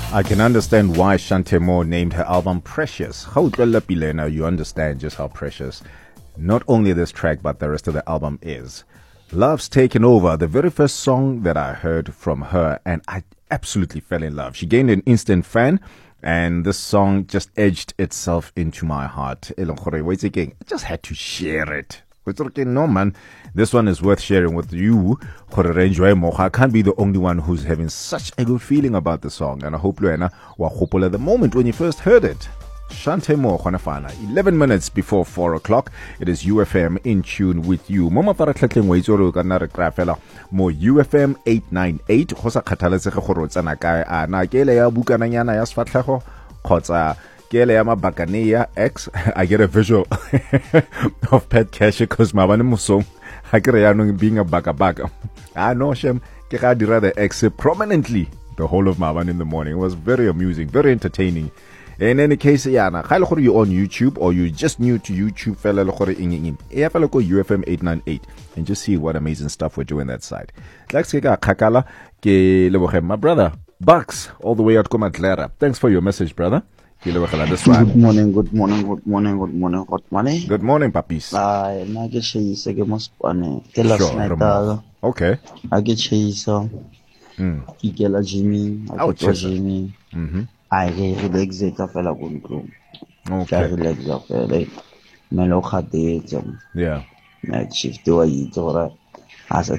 I can understand why Shante Moore named her album Precious. You understand just how precious not only this track but the rest of the album is. Love's Taken Over, the very first song that I heard from her, and I absolutely fell in love. She gained an instant fan, and this song just edged itself into my heart. I just had to share it. No, man, this one is worth sharing with you. I can't be the only one who's having such a good feeling about the song, and I hope Luena was hopeful at the moment when you first heard it. Shante Moore Khwanafana, 11 minutes before 4 o'clock. It is UFM in tune with you. Moma para tlatleng wa itsoro ka nna re kra fela mo UFM 898 go sa kgathaletsege gore o tsena kae a na kele ya bukananyana ya sfatlhego khotsa kele ya mabakane X. I get a visual of Pet Cash because mabane muso ha ke re yanong being a baka. I know shem ke ga dira the X prominently the whole of Maban in the morning. It was very amusing, very entertaining. In any case, you're on YouTube or you just new to YouTube, fella, go UFM 898 and just see what amazing stuff we're doing that side. My brother, Bucks, all the way out Komatlera. Thanks for your message, brother. Good morning. Good morning, papis. Sure. Okay. I get chase. Jimmy. Jimmy. I relax it off a good. Okay. Relax off a melo yeah. Shift to a as a